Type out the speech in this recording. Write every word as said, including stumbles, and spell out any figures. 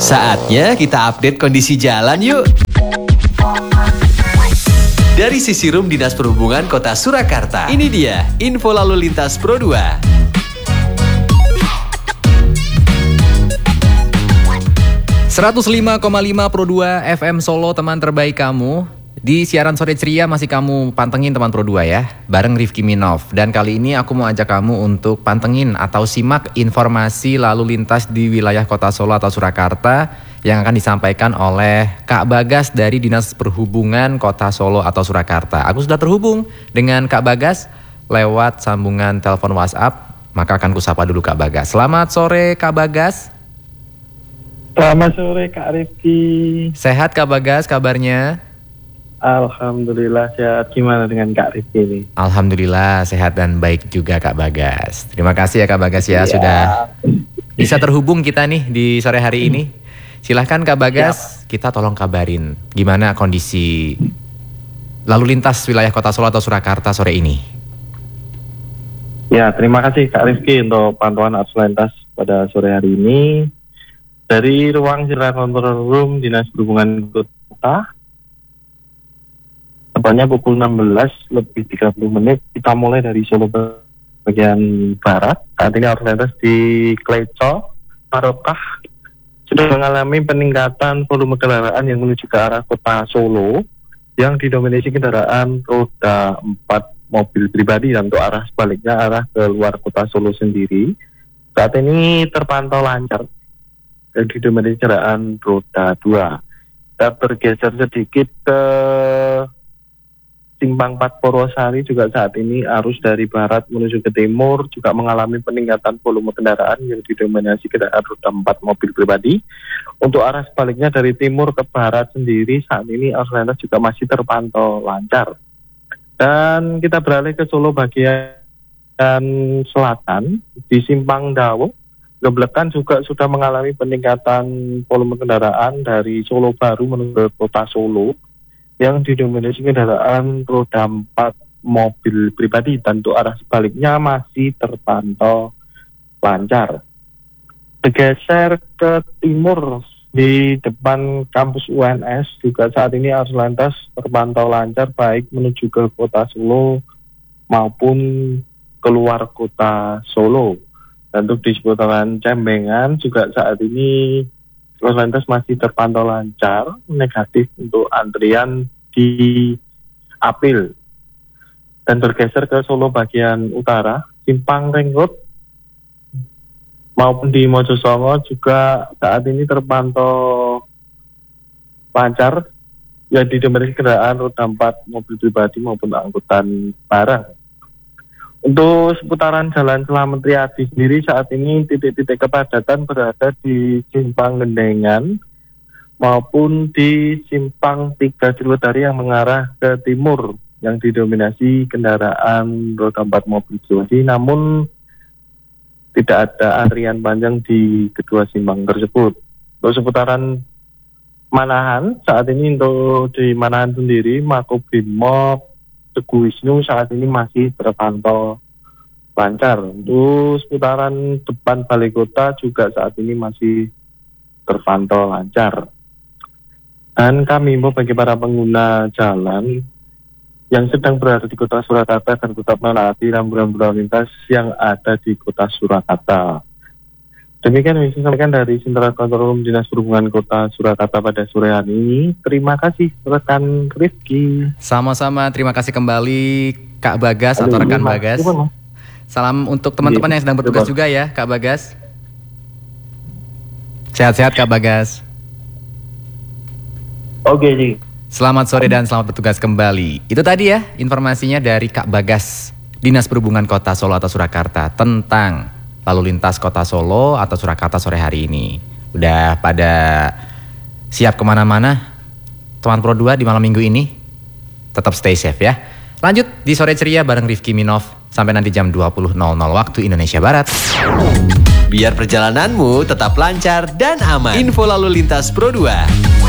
Saatnya kita update kondisi jalan yuk. Dari sisi Rum Dinas Perhubungan Kota Surakarta, ini dia info lalu lintas Pro dua. seratus lima koma lima Pro dua F M Solo, teman terbaik kamu. Di siaran sore ceria masih kamu pantengin teman Pro dua ya, bareng Rifki Minov. Dan kali ini aku mau ajak kamu untuk pantengin atau simak informasi lalu lintas di wilayah Kota Solo atau Surakarta yang akan disampaikan oleh Kak Bagas dari Dinas Perhubungan Kota Solo atau Surakarta. Aku sudah terhubung dengan Kak Bagas lewat sambungan telepon WhatsApp, maka akan kusapa dulu Kak Bagas. Selamat sore Kak Bagas. Selamat sore Kak Rifki. Sehat Kak Bagas kabarnya? Alhamdulillah sehat. Gimana dengan Kak Rifki ini? Alhamdulillah sehat dan baik juga Kak Bagas. Terima kasih ya Kak Bagas ya, ya. Sudah bisa terhubung kita nih di sore hari ini. Silahkan Kak Bagas, Siap. Kita tolong kabarin gimana kondisi lalu lintas wilayah Kota Solo atau Surakarta sore ini. Ya, terima kasih Kak Rifki untuk pantauan arus lintas pada sore hari ini. Dari ruang Sirla Control Room Dinas Perhubungan Kota, tepatnya pukul enam belas lebih tiga puluh menit, kita mulai dari Solo bagian barat. Saat ini arus lintas di Kleco, Marokah sudah mengalami peningkatan volume kendaraan yang menuju ke arah Kota Solo yang didominasi kendaraan roda empat mobil pribadi, dan untuk arah sebaliknya arah ke luar Kota Solo sendiri saat ini terpantau lancar dan didominasi kendaraan roda dua. Kita bergeser sedikit ke Simpang empat Purwosari, juga saat ini arus dari barat menuju ke timur juga mengalami peningkatan volume kendaraan yang didominasi kendaraan roda empat mobil pribadi. Untuk arah sebaliknya dari timur ke barat sendiri saat ini arus lintas juga masih terpantau lancar. Dan kita beralih ke Solo bagian selatan di Simpang Dawo, Geblekan juga sudah mengalami peningkatan volume kendaraan dari Solo Baru menuju ke Kota Solo yang didominasi kendaraan roda empat mobil pribadi, dan untuk arah sebaliknya masih terpantau lancar. Bergeser ke timur di depan kampus U N S juga saat ini arus lintas terpantau lancar baik menuju ke Kota Solo maupun keluar Kota Solo. Dan untuk di seputaran Cembengan juga saat ini arus lintas masih terpantau lancar, negatif untuk antrian di Apil. Dan bergeser ke Solo bagian utara, Simpang Ring Road maupun di Mojosongo juga saat ini terpantau lancar, ya didominasi kendaraan roda empat mobil pribadi maupun angkutan barang. Untuk seputaran Jalan Selamat Riyadi sendiri saat ini titik-titik kepadatan berada di Simpang Gendengan maupun di Simpang tiga Cilodari yang mengarah ke timur yang didominasi kendaraan roda empat mobil pribadi, namun tidak ada antrian panjang di kedua simpang tersebut. Untuk seputaran Manahan saat ini untuk di Manahan sendiri Makobrimob Teguh Wisnu saat ini masih terpantau lancar. Untuk seputaran depan Balai Kota juga saat ini masih terpantau lancar. Dan kami mau bagi para pengguna jalan yang sedang berada di Kota Surakarta dan tetap menaati rambu-rambu lalu lintas yang ada di Kota Surakarta. Demikian yang saya sampaikan dari Sentra Kontrol Umum Dinas Perhubungan Kota Surakarta pada sore hari ini. Terima kasih rekan Rifki. Sama-sama, terima kasih kembali Kak Bagas. Aduh, atau rekan mas, Bagas. Mas. Salam untuk teman-teman yang sedang bertugas juga ya Kak Bagas. Sehat-sehat Kak Bagas. Oke, Ji. Selamat sore dan selamat bertugas kembali. Itu tadi ya informasinya dari Kak Bagas, Dinas Perhubungan Kota Solo atau Surakarta, tentang lalu lintas Kota Solo atau Surakarta sore hari ini. Udah pada siap kemana-mana teman Pro dua di malam minggu ini? Tetap stay safe ya. Lanjut di sore ceria bareng Rifki Minov sampai nanti jam dua puluh nol nol waktu Indonesia Barat. Biar perjalananmu tetap lancar dan aman, info lalu lintas Pro dua.